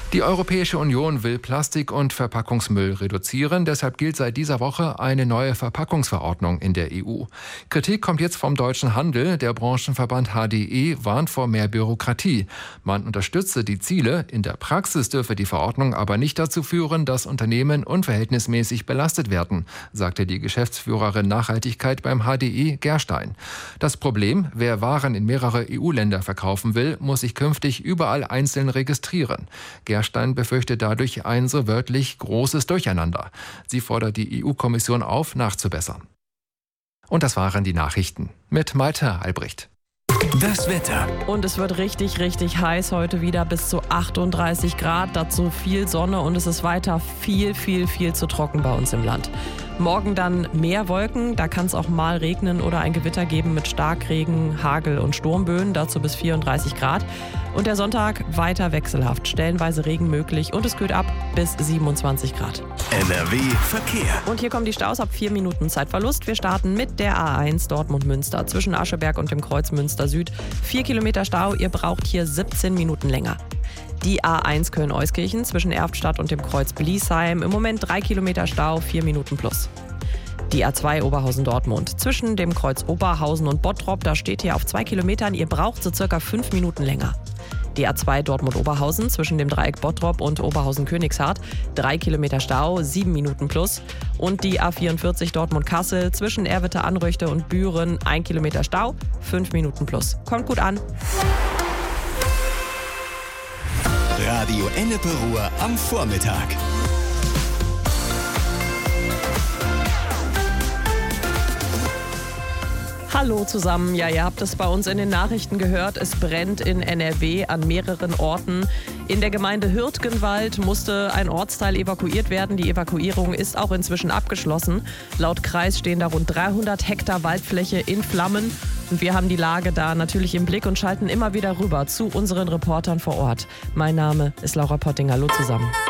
Die Europäische Union will Plastik- und Verpackungsmüll reduzieren. Deshalb gilt seit dieser Woche eine neue Verpackungsverordnung in der EU. Kritik kommt jetzt vom deutschen Handel. Der Branchenverband HDE warnt vor mehr Bürokratie. Man unterstütze die Ziele. In der Praxis dürfe die Verordnung aber nicht dazu führen, dass Unternehmen unverhältnismäßig belastet werden, sagte die Geschäftsführerin Nachhaltigkeit beim HDE Gerstein. Das Problem: Wer Waren in mehrere EU-Länder verkaufen will, muss sich künftig überall einzeln registrieren. Gerstein befürchtet dadurch ein so wörtlich großes Durcheinander. Sie fordert die EU-Kommission auf, nachzubessern. Und das waren die Nachrichten mit Malte Albrecht. Das Wetter. Und es wird richtig, richtig heiß heute wieder, bis zu 38 Grad, dazu viel Sonne und es ist weiter viel zu trocken bei uns im Land. Morgen dann mehr Wolken, da kann es auch mal regnen oder ein Gewitter geben mit Starkregen, Hagel und Sturmböen, dazu bis 34 Grad. Und der Sonntag weiter wechselhaft, stellenweise Regen möglich und es kühlt ab bis 27 Grad. NRW Verkehr. Und hier kommen die Staus ab 4 Minuten Zeitverlust. Wir starten mit der A1 Dortmund-Münster zwischen Ascheberg und dem Kreuz Münster Süd. 4 Kilometer Stau, ihr braucht hier 17 Minuten länger. Die A1 Köln-Euskirchen zwischen Erftstadt und dem Kreuz Bliesheim. Im Moment 3 Kilometer Stau, 4 Minuten plus. Die A2 Oberhausen-Dortmund zwischen dem Kreuz Oberhausen und Bottrop. Da steht hier auf 2 Kilometern. Ihr braucht so circa 5 Minuten länger. Die A2 Dortmund-Oberhausen zwischen dem Dreieck Bottrop und Oberhausen-Königshardt. 3 Kilometer Stau, 7 Minuten plus. Und die A44 Dortmund-Kassel zwischen Erwitte-Anröchte und Büren. 1 Kilometer Stau, 5 Minuten plus. Kommt gut an. Radio Ennepe Ruhr am Vormittag. Hallo zusammen, ja, ihr habt es bei uns in den Nachrichten gehört, es brennt in NRW an mehreren Orten. In der Gemeinde Hürtgenwald musste ein Ortsteil evakuiert werden. Die Evakuierung ist auch inzwischen abgeschlossen. Laut Kreis stehen da rund 300 Hektar Waldfläche in Flammen. Und wir haben die Lage da natürlich im Blick und schalten immer wieder rüber zu unseren Reportern vor Ort. Mein Name ist Laura Potting. Hallo zusammen.